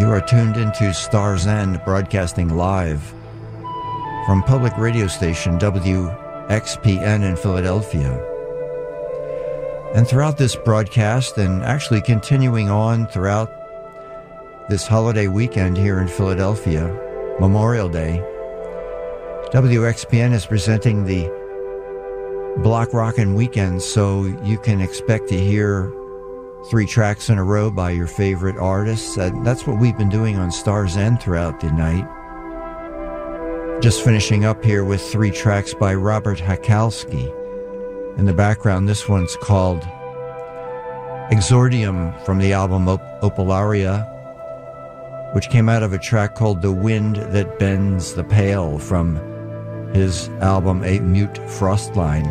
You are tuned into Star's End, broadcasting live from public radio station WXPN in Philadelphia. And throughout this broadcast, and actually continuing on throughout this holiday weekend here in Philadelphia, Memorial Day, WXPN is presenting the Block Rockin' Weekend, so you can expect to hear 3 tracks in a row by your favorite artists. That's what we've been doing on Star's End throughout the night. Just finishing up here with 3 tracks by Robert Hakalski. In the background, this one's called Exordium from the album Opalaria, which came out of a track called The Wind That Bends the Pale from his album A Mute Frostline,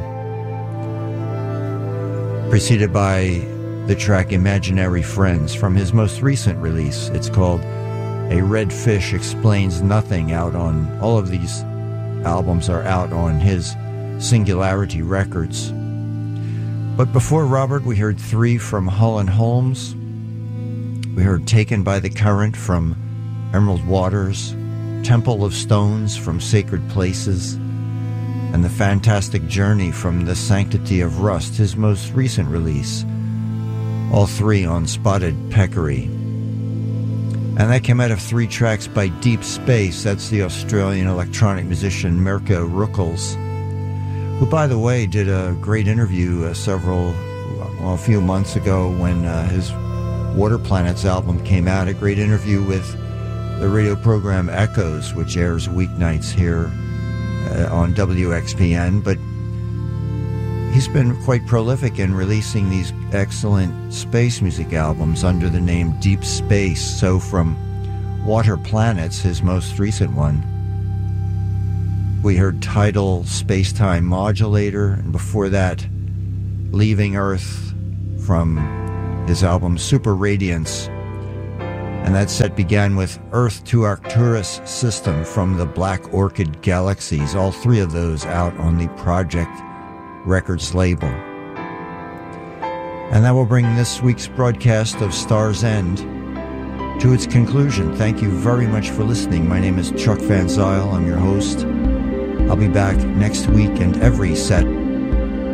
preceded by the track Imaginary Friends from his most recent release. It's called A Red Fish Explains Nothing. Out on all of these albums are out on his Singularity Records. But before Robert, we heard 3 from Hull and Holmes. We heard Taken by the Current from Emerald Waters, Temple of Stones from Sacred Places, and The Fantastic Journey from The Sanctity of Rust, his most recent release. All 3 on Spotted Peccary. And that came out of 3 tracks by Deep Space. That's the Australian electronic musician Mirka Ruckels, who, by the way, did a great interview a few months ago when his Water Planets album came out. A great interview with the radio program Echoes, which airs weeknights here on WXPN. But he's been quite prolific in releasing these excellent space music albums under the name Deep Space. So from Water Planets, his most recent one, we heard Tidal Space-Time Modulator, and before that, Leaving Earth from his album Super Radiance. And that set began with Earth to Arcturus System from the Black Orchid Galaxies, all 3 of those out on the Project Records label. And that will bring this week's broadcast of Star's End to its conclusion. Thank you very much for listening. My name is Chuck Van Zyl. I'm your host. I'll be back next week and every set